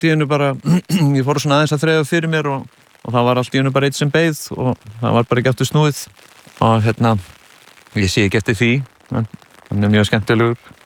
allt í einu bara, ég fór svona aðeins að þreifa fyrir mér og það var allt í einu bara eitt sem beið og það var bara ekki aftur snúið og ég sé ekki eftir því, hann er mjög skemmtilegur.